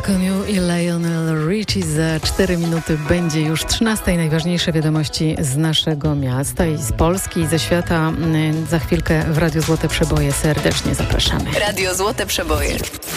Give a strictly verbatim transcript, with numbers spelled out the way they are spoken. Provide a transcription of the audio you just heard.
Camus i Lionel Richie. Za cztery minuty będzie już trzynasta. Najważniejsze wiadomości z naszego miasta i z Polski i ze świata. Za chwilkę w Radiu Złote Przeboje serdecznie zapraszamy. Radio Złote Przeboje.